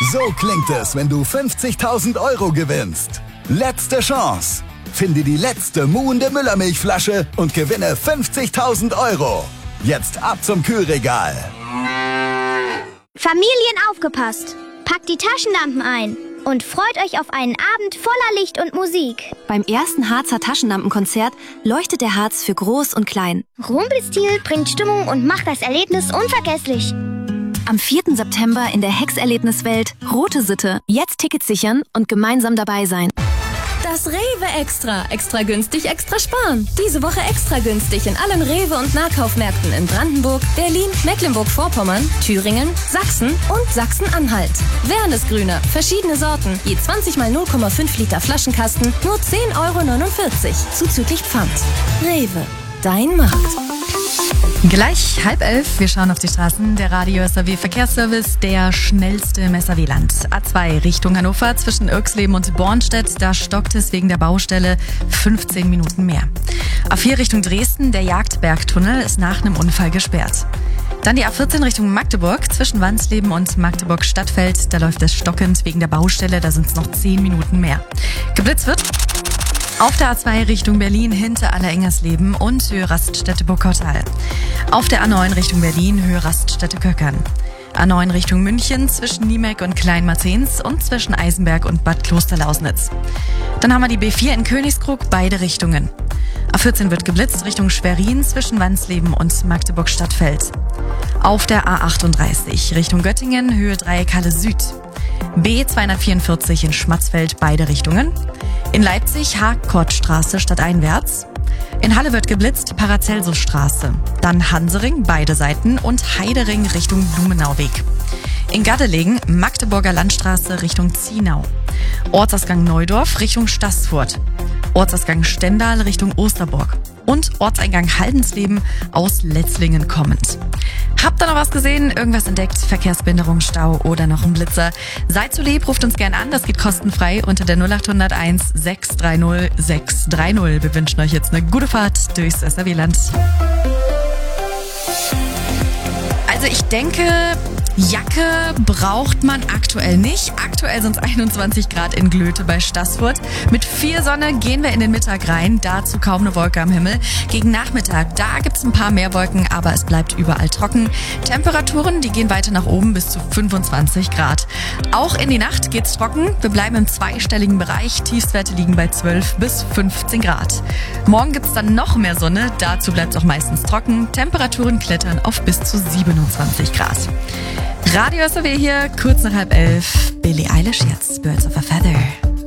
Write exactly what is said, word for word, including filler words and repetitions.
So klingt es, wenn du fünfzigtausend Euro gewinnst. Letzte Chance. Finde die letzte muhende Müllermilchflasche und gewinne fünfzigtausend Euro. Jetzt ab zum Kühlregal. Familien aufgepasst! Packt die Taschenlampen ein und freut euch auf einen Abend voller Licht und Musik. Beim ersten Harzer Taschenlampenkonzert leuchtet der Harz für Groß und Klein. Rumpelstil bringt Stimmung und macht das Erlebnis unvergesslich. Am vierten September in der Hex-Erlebniswelt Rote Sitte. Jetzt Tickets sichern und gemeinsam dabei sein. Das Rewe Extra. Extra günstig, extra sparen. Diese Woche extra günstig in allen Rewe- und Nahkaufmärkten in Brandenburg, Berlin, Mecklenburg-Vorpommern, Thüringen, Sachsen und Sachsen-Anhalt. Wernesgrüner, verschiedene Sorten, je zwanzig mal null Komma fünf Liter Flaschenkasten, nur zehn Euro neunundvierzig, zuzüglich Pfand. Rewe, dein Markt. Gleich halb elf, wir schauen auf die Straßen. Der Radio S R W Verkehrsservice, der schnellste im S R W-Land. A zwei Richtung Hannover zwischen Irxleben und Bornstedt, da stockt es wegen der Baustelle fünfzehn Minuten mehr. A vier Richtung Dresden, der Jagdbergtunnel ist nach einem Unfall gesperrt. Dann die A vierzehn Richtung Magdeburg zwischen Wansleben und Magdeburg-Stadtfeld, da läuft es stockend wegen der Baustelle, da sind es noch zehn Minuten mehr. Geblitzt wird auf der A zwei Richtung Berlin hinter Allerengersleben und Höhe Raststätte-Burgkottal. Auf der A neun Richtung Berlin Höhe Raststätte-Köckern. A neun Richtung München zwischen Niemeck und Kleinmarzens und zwischen Eisenberg und Bad Klosterlausnitz. Dann haben wir die B vier in Königskrug, beide Richtungen. A vierzehn wird geblitzt Richtung Schwerin zwischen Wansleben und Magdeburg-Stadtfeld. Auf der A achtunddreißig Richtung Göttingen Höhe Dreieckhalle Süd. B zweihundertvierundvierzig in Schmatzfeld, beide Richtungen. In Leipzig Harkortstraße stadteinwärts. In Halle wird geblitzt Paracelsusstraße. Dann Hansering, beide Seiten und Heidering Richtung Blumenauweg. In Gardelegen Magdeburger Landstraße Richtung Zienau. Ortsausgang Neudorf Richtung Staßfurt. Ortsausgang Stendal Richtung Osterburg. Und Ortseingang Haldensleben aus Letzlingen kommend. Habt ihr noch was gesehen? Irgendwas entdeckt? Verkehrsbehinderung, Stau oder noch ein Blitzer? Seid so lieb, ruft uns gern an. Das geht kostenfrei unter der null acht null eins sechs drei null sechs drei null. Wir wünschen euch jetzt eine gute Fahrt durchs S R W-Land. Also ich denke, Jacke braucht man aktuell nicht. Aktuell sind es einundzwanzig Grad in Glöte bei Staßfurt. Mit viel Sonne gehen wir in den Mittag rein. Dazu kaum eine Wolke am Himmel. Gegen Nachmittag, da gibt's ein paar mehr Wolken, aber es bleibt überall trocken. Temperaturen, die gehen weiter nach oben bis zu fünfundzwanzig Grad. Auch in die Nacht geht's trocken. Wir bleiben im zweistelligen Bereich. Tiefstwerte liegen bei zwölf bis fünfzehn Grad. Morgen gibt's dann noch mehr Sonne. Dazu bleibt's auch meistens trocken. Temperaturen klettern auf bis zu siebenundzwanzig Grad. Radio S R W hier, kurz nach halb elf. Billie Eilish jetzt, Birds of a Feather.